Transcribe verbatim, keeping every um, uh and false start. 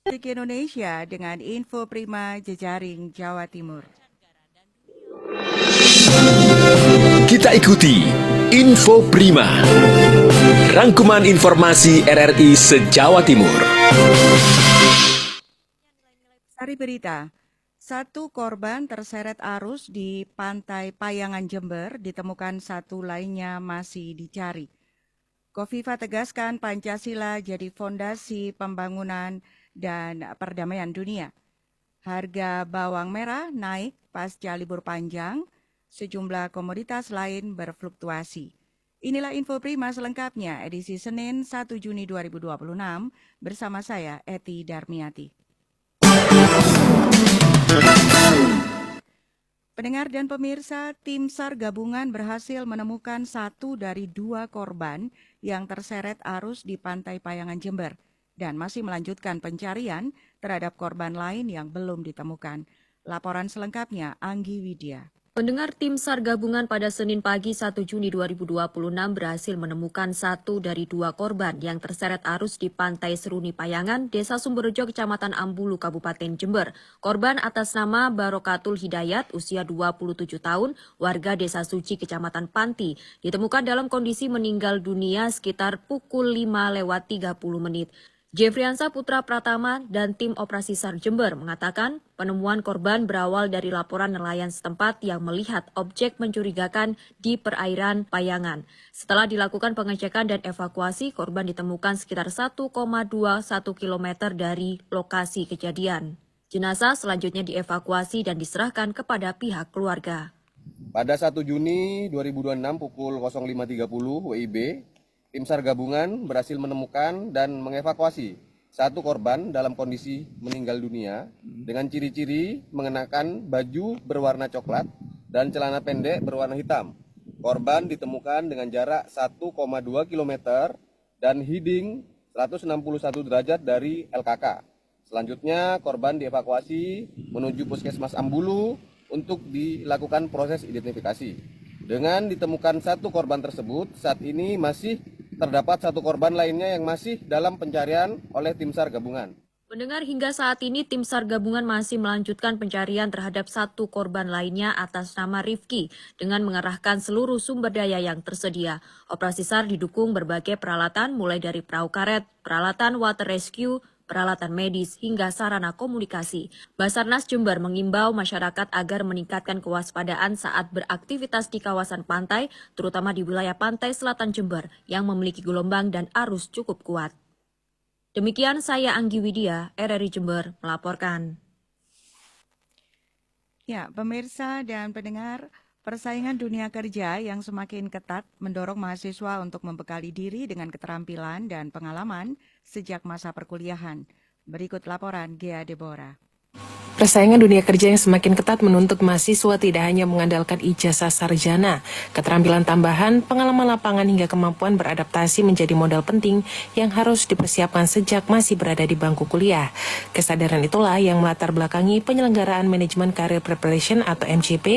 Musik Indonesia dengan Info Prima Jejaring Jawa Timur. Kita ikuti Info Prima, rangkuman informasi R R I se-Jawa Timur. Sari berita, satu korban terseret arus di Pantai Payangan Jember, ditemukan satu lainnya masih dicari. Kofifa tegaskan Pancasila jadi fondasi pembangunan dan perdamaian dunia. Harga bawang merah naik pasca libur panjang, sejumlah komoditas lain berfluktuasi. Inilah Info Prima selengkapnya edisi Senin satu Juni dua ribu dua puluh enam bersama saya Eti Darmiati. Pendengar dan pemirsa, tim SAR gabungan berhasil menemukan satu dari dua korban yang terseret arus di Pantai Payangan Jember dan masih melanjutkan pencarian terhadap korban lain yang belum ditemukan. Laporan selengkapnya Anggi Widya. Pendengar, tim SAR gabungan pada Senin pagi satu Juni dua ribu dua puluh enam berhasil menemukan satu dari dua korban yang terseret arus di Pantai Seruni Payangan, Desa Sumberjo, Kecamatan Ambulu, Kabupaten Jember. Korban atas nama Barokatul Hidayat, usia dua puluh tujuh tahun, warga Desa Suci, Kecamatan Panti, ditemukan dalam kondisi meninggal dunia sekitar pukul lima lewat tiga puluh menit. Jeffriansa Putra Pratama dan tim operasi SAR Jember mengatakan penemuan korban berawal dari laporan nelayan setempat yang melihat objek mencurigakan di perairan Payangan. Setelah dilakukan pengecekan dan evakuasi, korban ditemukan sekitar satu koma dua satu kilometer dari lokasi kejadian. Jenazah selanjutnya dievakuasi dan diserahkan kepada pihak keluarga. Pada satu Juni dua ribu dua puluh enam pukul lima tiga puluh W I B, tim SAR gabungan berhasil menemukan dan mengevakuasi satu korban dalam kondisi meninggal dunia dengan ciri-ciri mengenakan baju berwarna coklat dan celana pendek berwarna hitam. Korban ditemukan dengan jarak satu koma dua kilometer dan heading seratus enam puluh satu derajat dari L K K. Selanjutnya korban dievakuasi menuju Puskesmas Ambulu untuk dilakukan proses identifikasi. Dengan ditemukan satu korban tersebut, saat ini masih terdapat satu korban lainnya yang masih dalam pencarian oleh tim SAR gabungan. Mendengar hingga saat ini tim SAR gabungan masih melanjutkan pencarian terhadap satu korban lainnya atas nama Rifki dengan mengerahkan seluruh sumber daya yang tersedia. Operasi SAR didukung berbagai peralatan mulai dari perahu karet, peralatan water rescue, peralatan medis, hingga sarana komunikasi. Basarnas Jember mengimbau masyarakat agar meningkatkan kewaspadaan saat beraktivitas di kawasan pantai, terutama di wilayah pantai selatan Jember yang memiliki gelombang dan arus cukup kuat. Demikian saya Anggi Widya, R R I Jember, melaporkan. Ya, pemirsa dan pendengar, persaingan dunia kerja yang semakin ketat mendorong mahasiswa untuk membekali diri dengan keterampilan dan pengalaman sejak masa perkuliahan. Berikut laporan Gea Deborah. Persaingan dunia kerja yang semakin ketat menuntut mahasiswa tidak hanya mengandalkan ijazah sarjana, keterampilan tambahan, pengalaman lapangan hingga kemampuan beradaptasi menjadi modal penting yang harus dipersiapkan sejak masih berada di bangku kuliah. Kesadaran itulah yang melatar belakangi penyelenggaraan Manajemen Career Preparation atau M C P